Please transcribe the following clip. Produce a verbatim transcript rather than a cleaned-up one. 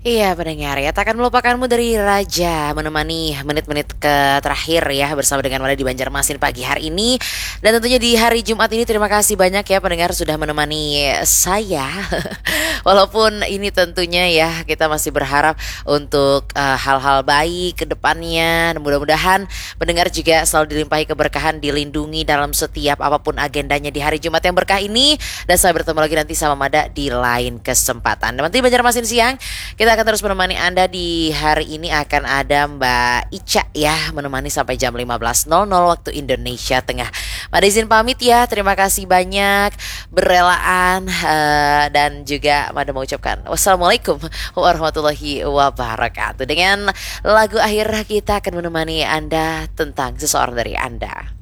Iya pendengar ya, takkan melupakanmu dari Raja menemani menit-menit ke terakhir ya bersama dengan Mada di Banjarmasin pagi hari ini. Dan tentunya di hari Jumat ini terima kasih banyak ya pendengar sudah menemani saya. Walaupun ini tentunya ya kita masih berharap untuk eh, hal-hal baik ke depannya. Mudah-mudahan pendengar juga selalu dilimpahi keberkahan, dilindungi dalam setiap apapun agendanya di hari Jumat yang berkah ini. Dan saya bertemu lagi nanti sama Mada di lain kesempatan. Dan nanti Banjarmasin siang kita akan terus menemani Anda di hari ini akan ada Mbak Ica ya menemani sampai jam lima belas nol nol waktu Indonesia Tengah. Pada izin pamit ya, terima kasih banyak berelaan uh, dan juga Mada mengucapkan wassalamualaikum warahmatullahi wabarakatuh. Dengan lagu akhir kita akan menemani Anda tentang seseorang dari Anda.